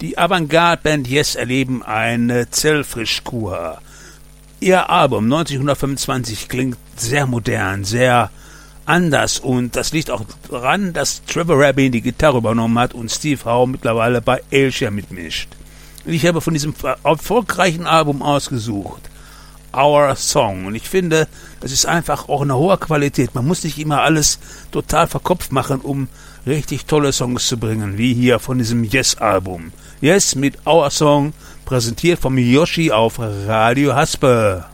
Die Avantgarde-Band Yes erleben eine Zellfrischkur. Ihr Album 1925 klingt sehr modern, sehr anders und das liegt auch daran, dass Trevor Rabin die Gitarre übernommen hat und Steve Howe mittlerweile bei Ayrshire mitmischt. Ich habe von diesem erfolgreichen Album ausgesucht Our Song und ich finde, das ist einfach auch eine hohe Qualität. Man muss nicht immer alles total verkopft machen, um richtig tolle Songs zu bringen, wie hier von diesem Yes-Album. Yes mit Our Song, präsentiert vom Yoshi auf Radio Haspe.